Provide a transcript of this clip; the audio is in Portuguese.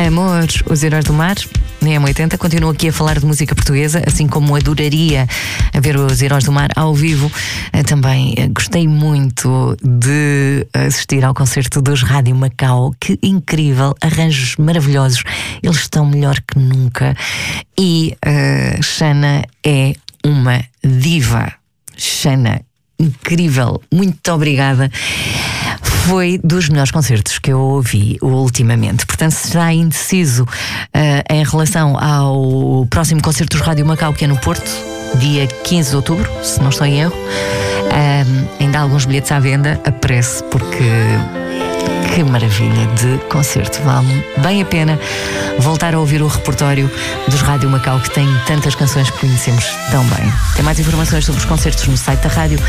Amor, Os Heróis do Mar, na M80. Continuo aqui a falar de música portuguesa, assim como adoraria ver Os Heróis do Mar ao vivo. Também gostei muito de assistir ao concerto dos Rádio Macau. Que incrível, arranjos maravilhosos. Eles estão melhor que nunca. E Xana é uma diva. Xana, incrível, muito obrigada. Foi dos melhores concertos que eu ouvi ultimamente. Portanto, se está indeciso em relação ao próximo concerto dos Rádio Macau, que é no Porto, dia 15 de outubro, se não estou em erro, ainda há alguns bilhetes à venda. Apresse, porque que maravilha de concerto. Vale bem a pena voltar a ouvir o repertório dos Rádio Macau, que tem tantas canções que conhecemos tão bem. Tem mais informações sobre os concertos no site da rádio